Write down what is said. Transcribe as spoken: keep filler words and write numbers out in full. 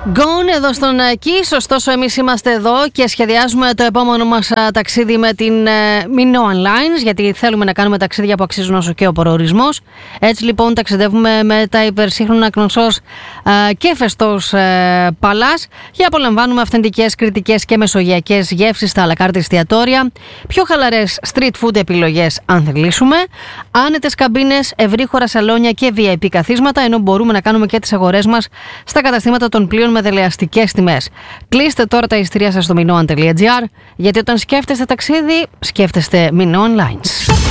Gone εδώ στον Kiss, ωστόσο εμείς είμαστε εδώ και σχεδιάζουμε το επόμενο μας ταξίδι με την Minoan Lines, γιατί θέλουμε να κάνουμε ταξίδια που αξίζουν όσο και ο προορισμός. Έτσι λοιπόν ταξιδεύουμε με τα υπερσύγχρονα Κνωσός και Φεστός Παλάς και απολαμβάνουμε αυθεντικές κρητικές και μεσογειακές γεύσεις στα à la carte εστιατόρια, πιο χαλαρές street food επιλογές αν θελήσουμε, άνετες καμπίνες, ευρύχωρα σαλόνια και βι άι πι καθίσματα, ενώ μπορούμε να κάνουμε και τις αγορές μας στα καταστήματα των πλοίων με δελεαστικές τιμές. Κλείστε τώρα τα εισιτήρια σας στο minoan τελεία gr, γιατί όταν σκέφτεστε ταξίδι, σκέφτεστε Minoan Lines.